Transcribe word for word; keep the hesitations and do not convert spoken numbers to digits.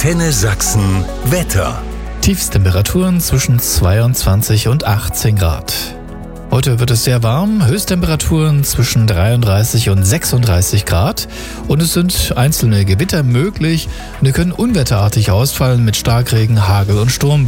Antenne Sachsen Wetter. Tiefstemperaturen zwischen zweiundzwanzig und achtzehn Grad. Heute wird es sehr warm, Höchsttemperaturen zwischen dreiunddreißig und sechsunddreißig Grad und es sind einzelne Gewitter möglich und die können unwetterartig ausfallen mit Starkregen, Hagel und Sturm.